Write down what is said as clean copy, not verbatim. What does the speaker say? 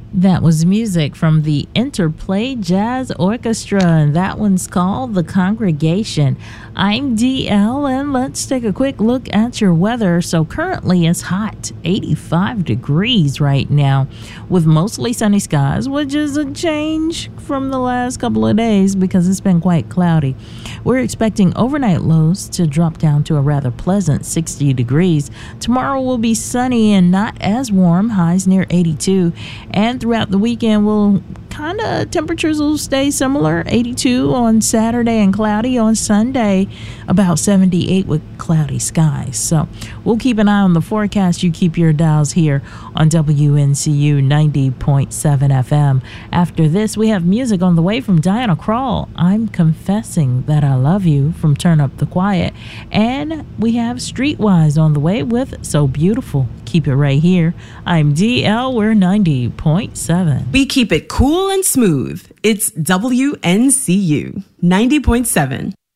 That was music from the Interplay Jazz Orchestra, and that one's called The Congregation. I'm DL, and let's take a quick look at your weather. So currently it's hot, 85 degrees right now, with mostly sunny skies, which is a change from the last couple of days because it's been quite cloudy. We're expecting overnight lows to drop down to a rather pleasant 60 degrees. Tomorrow will be sunny and not as warm, highs near 82, and throughout the weekend, temperatures will stay similar, 82 on Saturday and cloudy on Sunday, about 78 with cloudy skies. So we'll keep an eye on the forecast. You keep your dials here on WNCU 90.7 FM. After this, we have music on the way from Diana Krall. I'm Confessing That I Love You from Turn Up the Quiet. And we have Streetwise on the way with So Beautiful. Keep it right here. I'm DL, we're 90.7. We keep it cool and smooth. It's WNCU 90.7.